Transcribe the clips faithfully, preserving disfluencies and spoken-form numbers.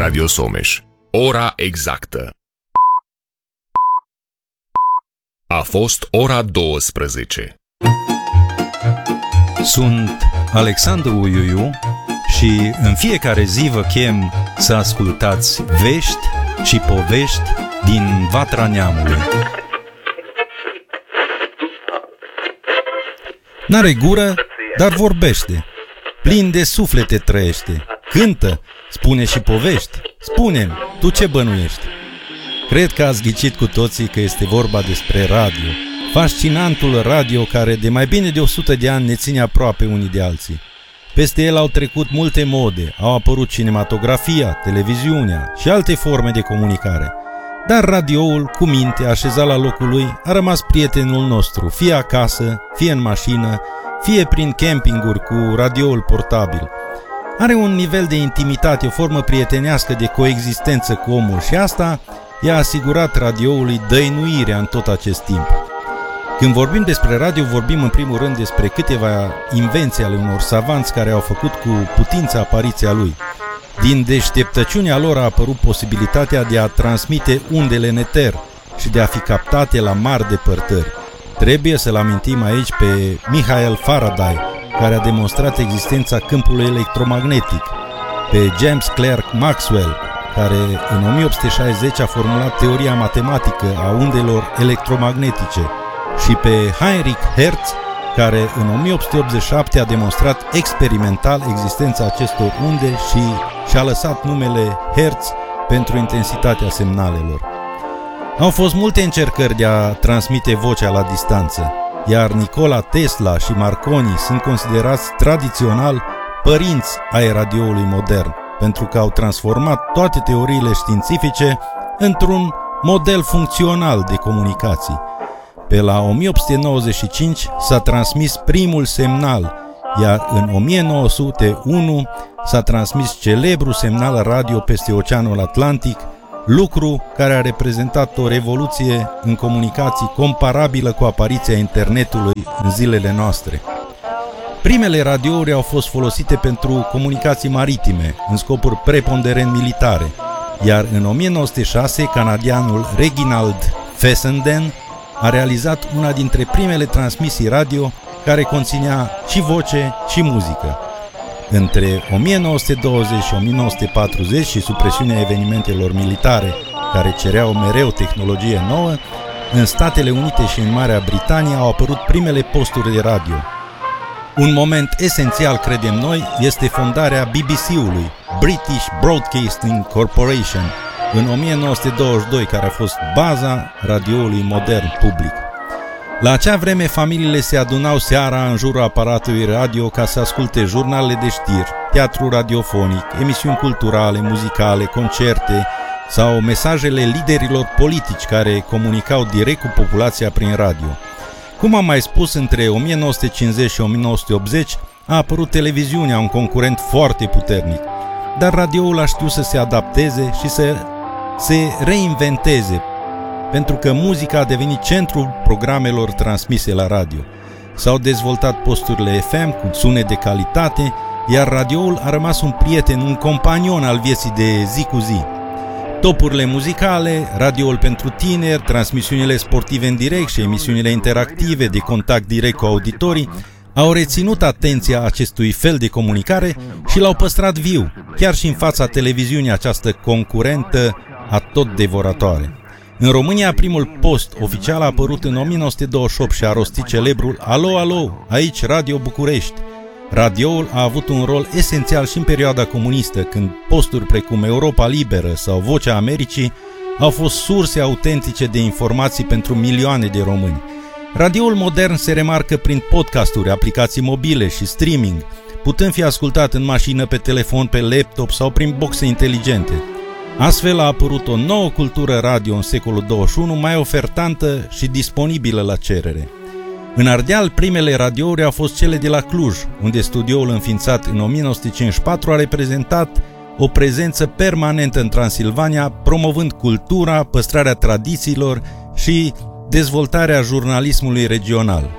Radio Someș. Ora exactă. A fost ora douăsprezece. Sunt Alexandru Uiuiu și în fiecare zi vă chem să ascultați vești și povești din Vatra Neamului. N-are gură, dar vorbește. Plin de suflete trăiește. Cântă, spune și povești. Spune-mi, tu ce bănuiești? Cred că ați ghicit cu toții că este vorba despre radio. Fascinantul radio care de mai bine de o sută de ani ne ține aproape unii de alții. Peste el au trecut multe mode, au apărut cinematografia, televiziunea și alte forme de comunicare. Dar radioul, cu minte, așezat la locul lui, a rămas prietenul nostru, fie acasă, fie în mașină, fie prin campinguri cu radioul portabil. Are un nivel de intimitate, o formă prietenească de coexistență cu omul și asta i-a asigurat radioului dăinuirea în tot acest timp. Când vorbim despre radio, vorbim în primul rând despre câteva invenții ale unor savanți care au făcut cu putință apariția lui. Din deșteptăciunea lor a apărut posibilitatea de a transmite undele în eter și de a fi captate la mari depărtări. Trebuie să-l amintim aici pe Michael Faraday, care a demonstrat existența câmpului electromagnetic, pe James Clerk Maxwell, care în o mie opt sute șaizeci a formulat teoria matematică a undelor electromagnetice, și pe Heinrich Hertz, care în o mie opt sute optzeci și șapte a demonstrat experimental existența acestor unde și și-a lăsat numele Hertz pentru intensitatea semnalelor. Au fost multe încercări de a transmite vocea la distanță, iar Nikola Tesla și Marconi sunt considerați tradițional părinți ai radioului modern, pentru că au transformat toate teoriile științifice într-un model funcțional de comunicații. Pe la o mie opt sute nouăzeci și cinci s-a transmis primul semnal, iar în o mie nouă sute unu s-a transmis celebrul semnal radio peste Oceanul Atlantic, lucru care a reprezentat o revoluție în comunicații comparabilă cu apariția internetului în zilele noastre. Primele radiouri au fost folosite pentru comunicații maritime, în scopuri preponderent militare, iar în o mie nouă sute șase canadianul Reginald Fessenden a realizat una dintre primele transmisii radio care conținea și voce și muzică. Între o mie nouă sute douăzeci și o mie nouă sute patruzeci și sub presiunea evenimentelor militare care cereau mereu tehnologie nouă, în Statele Unite și în Marea Britanie au apărut primele posturi de radio. Un moment esențial, credem noi, este fondarea B B C-ului, British Broadcasting Corporation, în o mie nouă sute douăzeci și doi, care a fost baza radioului modern public. La acea vreme, familiile se adunau seara în jurul aparatului radio ca să asculte jurnalele de știri, teatru radiofonic, emisiuni culturale, muzicale, concerte sau mesajele liderilor politici care comunicau direct cu populația prin radio. Cum am mai spus, între o mie nouă sute cincizeci și o mie nouă sute optzeci a apărut televiziunea, un concurent foarte puternic, dar radioul a știut să se adapteze și să se reinventeze, pentru că muzica a devenit centrul programelor transmise la radio. S-au dezvoltat posturile F M cu sunet de calitate, iar radioul a rămas un prieten, un companion al vieții de zi cu zi. Topurile muzicale, radioul pentru tineri, transmisiunile sportive în direct și emisiunile interactive de contact direct cu auditorii au reținut atenția acestui fel de comunicare și l-au păstrat viu, chiar și în fața televiziunii, această concurentă atot devoratoare. În România, primul post oficial a apărut în o mie nouă sute douăzeci și opt și a rostit celebrul Alo, alo, aici Radio București. Radioul a avut un rol esențial și în perioada comunistă, când posturi precum Europa Liberă sau Vocea Americii au fost surse autentice de informații pentru milioane de români. Radioul modern se remarcă prin podcasturi, aplicații mobile și streaming, putând fi ascultat în mașină, pe telefon, pe laptop sau prin boxe inteligente. Astfel a apărut o nouă cultură radio în secolul douăzeci și unu, mai ofertantă și disponibilă la cerere. În Ardeal, primele radiouri au fost cele de la Cluj, unde studioul înființat în o mie nouă sute cincizeci și patru a reprezentat o prezență permanentă în Transilvania, promovând cultura, păstrarea tradițiilor și dezvoltarea jurnalismului regional.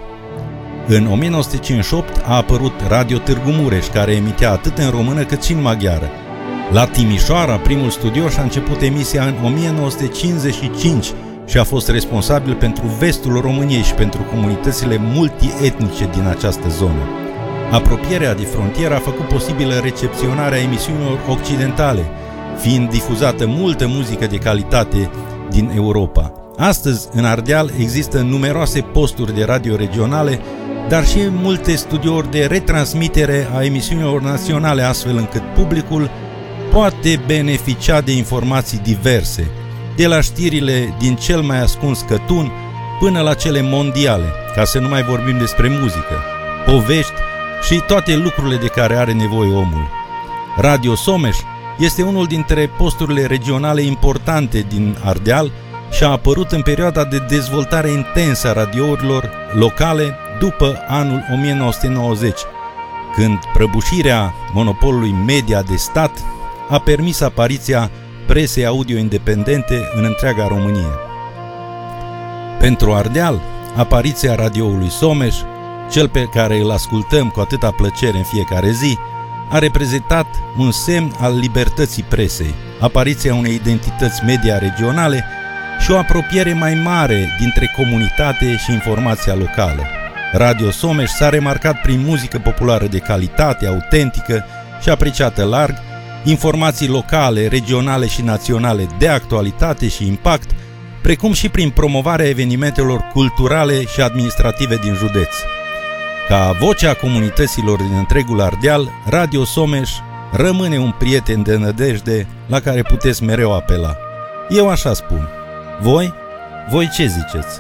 În o mie nouă sute cincizeci și opt a apărut Radio Târgu Mureș, care emitea atât în română cât și în maghiară. La Timișoara, primul studio și-a început emisia în o mie nouă sute cincizeci și cinci și a fost responsabil pentru vestul României și pentru comunitățile multietnice din această zonă. Apropierea de frontieră a făcut posibilă recepționarea emisiunilor occidentale, fiind difuzată multă muzică de calitate din Europa. Astăzi, în Ardeal, există numeroase posturi de radio regionale, dar și multe studiouri de retransmitere a emisiunilor naționale, astfel încât publicul poate beneficia de informații diverse, de la știrile din cel mai ascuns cătun până la cele mondiale, ca să nu mai vorbim despre muzică, povești și toate lucrurile de care are nevoie omul. Radio Someș este unul dintre posturile regionale importante din Ardeal și a apărut în perioada de dezvoltare intensă a radiourilor locale după anul o mie nouă sute nouăzeci, când prăbușirea monopolului media de stat a permis apariția presei audio independente în întreaga Românie. Pentru Ardeal, apariția radioului Someș, cel pe care îl ascultăm cu atâta plăcere în fiecare zi, a reprezentat un semn al libertății presei, apariția unei identități media regionale și o apropiere mai mare dintre comunitate și informația locală. Radio Someș s-a remarcat prin muzică populară de calitate, autentică și apreciată larg, informații locale, regionale și naționale de actualitate și impact, precum și prin promovarea evenimentelor culturale și administrative din județ. Ca vocea comunităților din întregul Ardeal, Radio Someș rămâne un prieten de nădejde la care puteți mereu apela. Eu așa spun. Voi? Voi ce ziceți?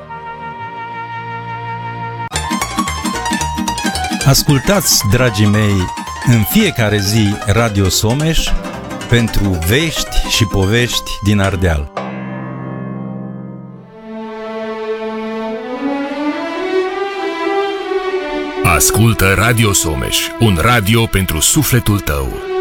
Ascultați, dragii mei, în fiecare zi Radio Someș pentru vești și povești din Ardeal. Ascultă Radio Someș, un radio pentru sufletul tău.